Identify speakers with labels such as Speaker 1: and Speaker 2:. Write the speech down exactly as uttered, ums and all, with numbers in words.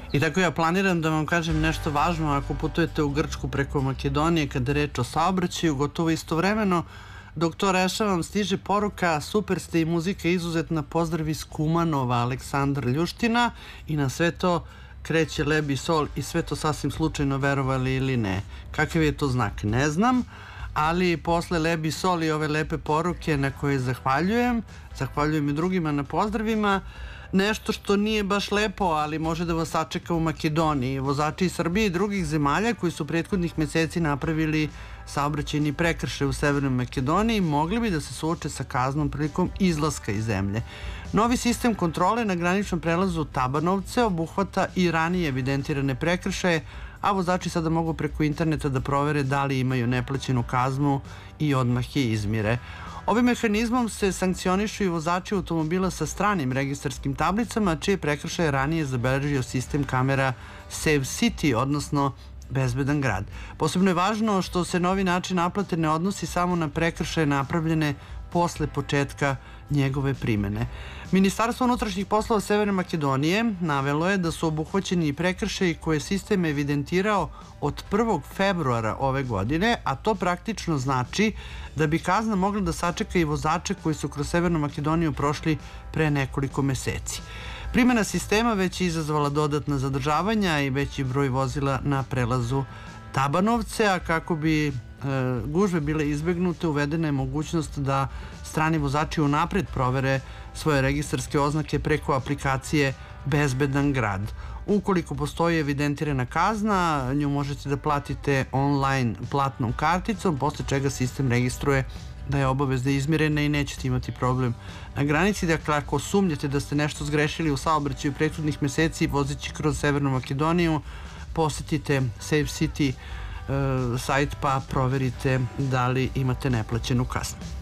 Speaker 1: I tako ja planiram da vam kažem nešto važno ako putujete u Grčku preko Makedonije kada je reč o saobraćaju, gotovo istovremeno dok to rešavam stiže poruka: super ste i muzika izuzetna, pozdrav iz Kumanova, Aleksandar Ljuština. I na sve to kreće Leb i Sol i sve to sasvim slučajno, verovali ili ne. Kakav je to znak? Ne znam, ali posle Leb i Sol i ove lepe poruke na koje zahvaljujem, zahvaljujem i drugima na pozdravima, nešto što nije baš lepo, ali može da vas sačeka u Makedoniji. Vozači iz Srbije i drugih zemalja koji su prethodnih meseci napravili saobraćajni prekršaj u Severnoj Makedoniji mogli bi da se suoče sa kaznom prilikom izlaska iz zemlje. Novi sistem kontrole na graničnom prelazu Tabanovce obuhvata i ranije evidentirane prekršaje, a vozači sada mogu preko interneta da provere da li imaju neplaćenu kaznu i odmah je izmire. Ovim mehanizmom se sankcionišu i vozači automobila sa stranim registarskim tablicama, čije prekršaje ranije zabeležio sistem kamera Safe City, odnosno bezbedan grad. Posebno je važno što se novi način naplate ne odnosi samo na prekršaje napravljene posle početka njegove primene. Ministarstvo unutrašnjih poslova Severne Makedonije navelo je da su obuhvaćeni i prekršaji koje je sistem evidentirao od prvog februara ove godine, a to praktično znači da bi kazna mogla da sačeka i vozače koji su kroz Severnu Makedoniju prošli pre nekoliko meseci. Primjena sistema već je izazvala dodatna zadržavanja i veći broj vozila na prelazu Tabanovce, a kako bi e, gužve bile izbegnute, uvedena je mogućnost da strani vozači unapred provere svoje registarske oznake preko aplikacije Bezbedan grad. Ukoliko postoji evidentirana kazna, nju možete da platite online platnom karticom, posle čega sistem registruje da je obavezna izmirena i nećete imati problem na granici. Dakle, ako sumnjate da ste nešto zgrešili u saobraćaju prethodnih meseci vozeći kroz Severnu Makedoniju, posetite Safe City uh, sajt pa proverite da li imate neplaćenu kaznu.